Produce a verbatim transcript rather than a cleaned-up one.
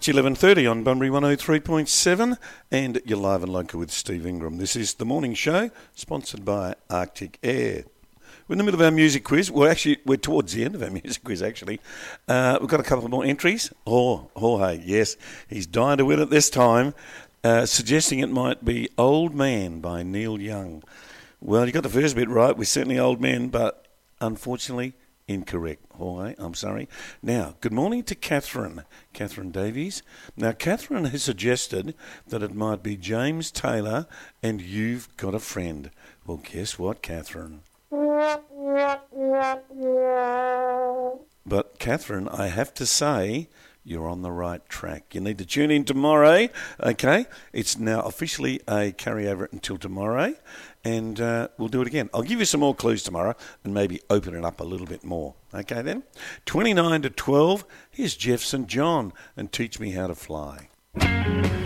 It's eleven thirty on Bunbury one oh three point seven, and you're live and local with Steve Ingram. This is The Morning Show, sponsored by Arctic Air. We're in the middle of our music quiz. Well, actually, we're towards the end of our music quiz, actually. Uh, we've got a couple more entries. Oh, Jorge, yes, he's dying to win it this time, uh, suggesting it might be Old Man by Neil Young. Well, you got the first bit right. We're certainly old men, but unfortunately incorrect. Jorge, I'm sorry. Now, good morning to Catherine, Catherine Davies. Now, Catherine has suggested that it might be James Taylor and You've Got a Friend. Well, guess what, Catherine? But, Catherine, I have to say, you're on the right track. You need to tune in tomorrow, okay? It's now officially a carryover until tomorrow, and uh, we'll do it again. I'll give you some more clues tomorrow and maybe open it up a little bit more. Okay, then? twenty-nine to twelve, here's Jeff Saint John and Teach Me How to Fly.